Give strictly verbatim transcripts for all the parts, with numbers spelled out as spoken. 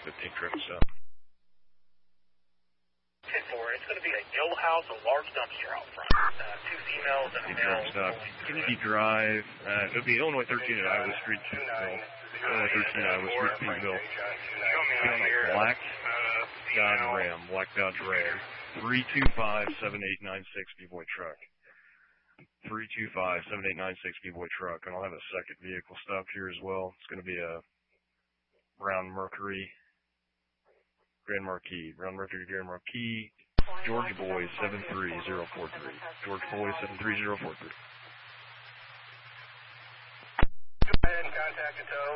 fifteen trip so. ten four, it's going to be a yellow house, a large dumpster out front. Uh, two females and a male. Stop. Kennedy Drive. Uh, it would be Illinois thirteen at Iowa Street, Petersville. Illinois thirteen at Iowa Street, Petersville. Black Dodge Ram. Black Dodge Ram. three two five, seven eight nine six B-Boy truck. three two five, seven eight nine six B-Boy truck. And I'll have a second vehicle stopped here as well. It's going to be a Brown Mercury. Grand Marquis, Brown Mercury, Grand Marquis, Georgia Boy seven three zero four three. Georgia Boy seven three zero four three. Go ahead and contact a tow.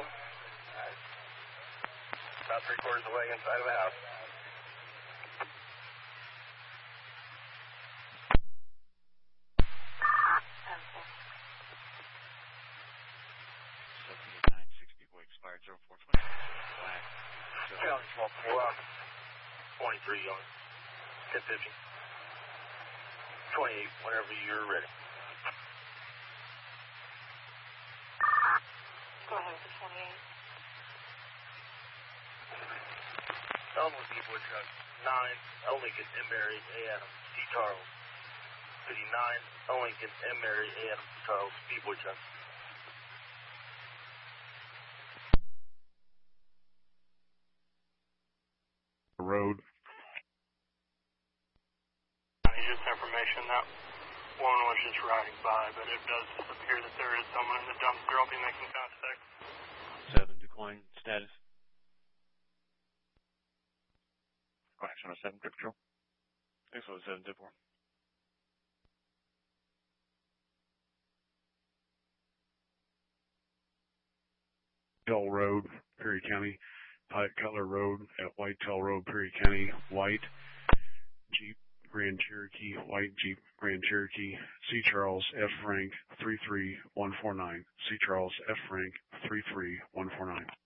About three quarters of the way inside of the house. seven eight nine six B-Boy expired zero four twenty. Black. Challenge small four up. twenty-three on ten fifty. twenty-eight, whenever you're ready. Go ahead with the twenty-eight. Elmwood B-Boy truck. nine, L. Lincoln, M. Mary, A. Adams, C. Charles. fifty-nine, L. Lincoln, M. Mary, A. Adams, C. Charles, B-Boy truck. Road. Just information that one was just riding by, but it does appear that there is someone in the dumpster. I'll be making contact. seven, decline status. Action on seven, Crypt Control. six one seven, zip four. Tell Road, Perry County. Pike Cutler Road at White Tell Road, Perry County. White Jeep Grand Cherokee. White Jeep Grand Cherokee. C. Charles F. Frank three three one four nine. C. Charles F. Frank three three one four nine.